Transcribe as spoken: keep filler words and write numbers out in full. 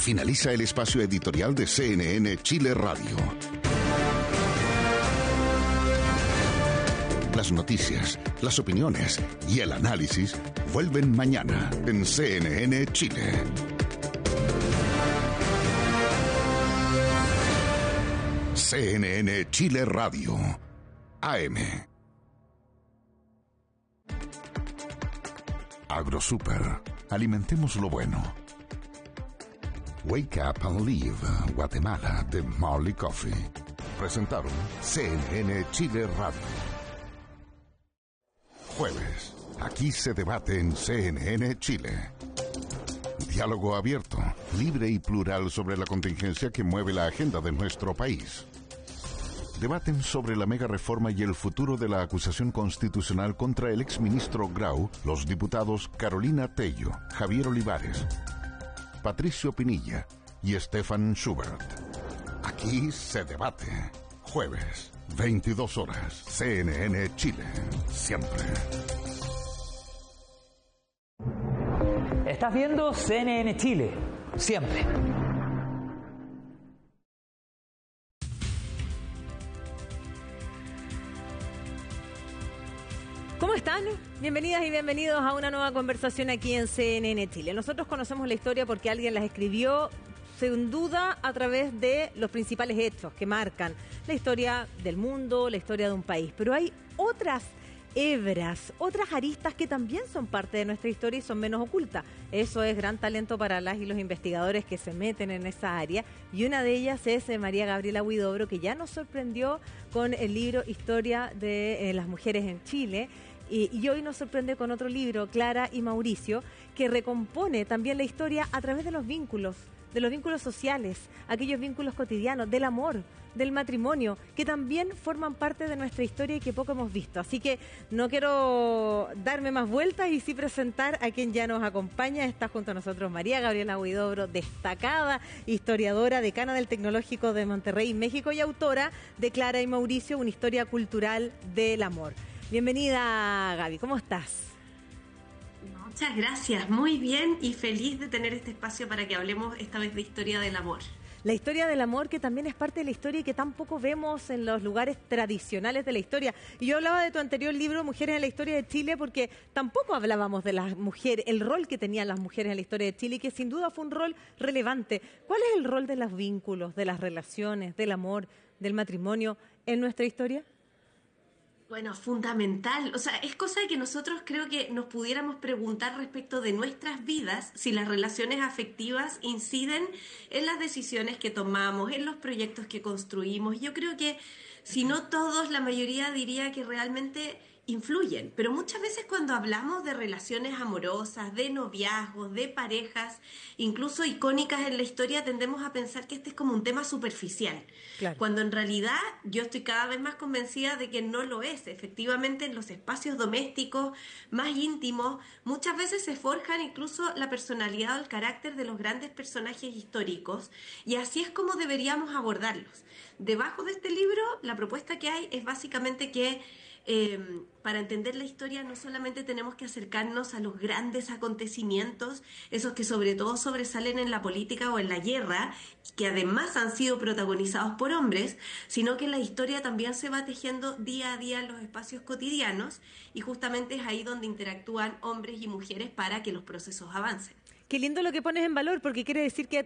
Finaliza el espacio editorial de C N N Chile Radio. Las noticias, las opiniones y el análisis vuelven mañana en C N N Chile. C N N Chile Radio, A M. AgroSuper, alimentemos lo bueno. Wake Up and Live, Guatemala, de Marley Coffee. Presentaron C N N Chile Radio. Jueves, aquí se debate en C N N Chile. Diálogo abierto, libre y plural sobre la contingencia que mueve la agenda de nuestro país. Debaten sobre la mega reforma y el futuro de la acusación constitucional contra el exministro Grau los diputados Carolina Tello, Javier Olivares, Patricio Pinilla y Stefan Schubert. Aquí se debate. Jueves, veintidós horas, C N N Chile. Siempre. Estás viendo C N N Chile. Siempre. ¿Cómo están? Bienvenidas y bienvenidos a una nueva conversación aquí en C N N Chile. Nosotros conocemos la historia porque alguien las escribió, sin duda, a través de los principales hechos que marcan la historia del mundo, la historia de un país. Pero hay otras hebras, otras aristas que también son parte de nuestra historia y son menos ocultas. Eso es gran talento para las y los investigadores que se meten en esa área, y una de ellas es eh, María Gabriela Huidobro, que ya nos sorprendió con el libro Historia de eh, las mujeres en Chile. Y, y hoy nos sorprende con otro libro, Clara y Mauricio, que recompone también la historia a través de los vínculos, de los vínculos sociales, aquellos vínculos cotidianos, del amor, del matrimonio, que también forman parte de nuestra historia y que poco hemos visto. Así que no quiero darme más vueltas y sí presentar a quien ya nos acompaña. Está junto a nosotros María Gabriela Huidobro, destacada historiadora, decana del Tecnológico de Monterrey, México, y autora de Clara y Mauricio, una historia cultural del amor. Bienvenida, Gaby, ¿cómo estás? Muchas gracias, muy bien y feliz de tener este espacio para que hablemos esta vez de historia del amor. La historia del amor, que también es parte de la historia y que tampoco vemos en los lugares tradicionales de la historia. Y yo hablaba de tu anterior libro, Mujeres en la Historia de Chile, porque tampoco hablábamos de las mujeres, el rol que tenían las mujeres en la historia de Chile, y que sin duda fue un rol relevante. ¿Cuál es el rol de los vínculos, de las relaciones, del amor, del matrimonio en nuestra historia? Bueno, fundamental. O sea, es cosa de que nosotros creo que nos pudiéramos preguntar respecto de nuestras vidas si las relaciones afectivas inciden en las decisiones que tomamos, en los proyectos que construimos. Yo creo que si no todos, la mayoría diría que realmente influyen, pero muchas veces cuando hablamos de relaciones amorosas, de noviazgos, de parejas, incluso icónicas en la historia, tendemos a pensar que este es como un tema superficial, claro, cuando en realidad yo estoy cada vez más convencida de que no lo es. Efectivamente, en los espacios domésticos más íntimos muchas veces se forjan incluso la personalidad o el carácter de los grandes personajes históricos, y así es como deberíamos abordarlos. Debajo de este libro, la propuesta que hay es básicamente que Eh, para entender la historia no solamente tenemos que acercarnos a los grandes acontecimientos, esos que sobre todo sobresalen en la política o en la guerra, que además han sido protagonizados por hombres, sino que la historia también se va tejiendo día a día en los espacios cotidianos, y justamente es ahí donde interactúan hombres y mujeres para que los procesos avancen. Qué lindo lo que pones en valor, porque quiere decir que